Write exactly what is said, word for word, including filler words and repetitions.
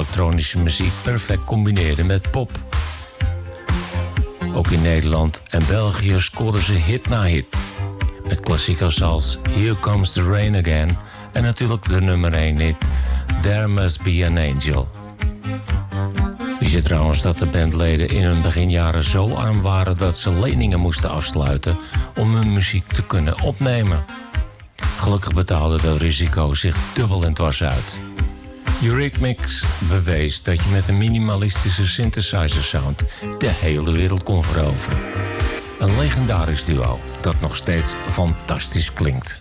elektronische muziek perfect combineerden met pop. Ook in Nederland en België scoorden ze hit na hit. Met klassiekers als Here Comes the Rain Again en natuurlijk de nummer één hit There Must Be an Angel. Wist je trouwens dat de bandleden in hun beginjaren zo arm waren dat ze leningen moesten afsluiten om hun muziek te kunnen opnemen? Gelukkig betaalde dat risico zich dubbel en dwars uit. Eurythmics bewees dat je met een minimalistische synthesizer sound de hele wereld kon veroveren. Een legendarisch duo dat nog steeds fantastisch klinkt.